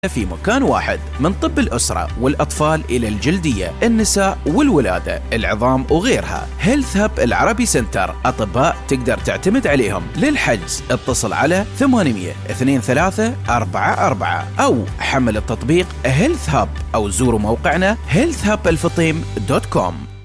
في مكان واحد، من طب الأسرة والأطفال إلى الجلدية، النساء والولادة، العظام وغيرها. هيلث هاب العربي سنتر، أطباء تقدر تعتمد عليهم. للحجز اتصل على 800 23 44 أو حمل التطبيق هيلث هاب، أو زوروا موقعنا healthhubالفطيم.com.